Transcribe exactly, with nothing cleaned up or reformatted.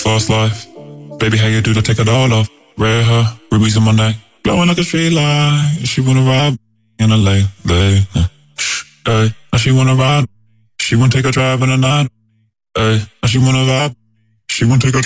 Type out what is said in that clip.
fast life. Baby, how you do to take it all off? Red hair, rubies on my neck, glowing like a street light. She wanna ride in a late, late. Hey, now she wanna ride. She wanna take a drive in the night. Hey, now she wanna vibe. She wanna take a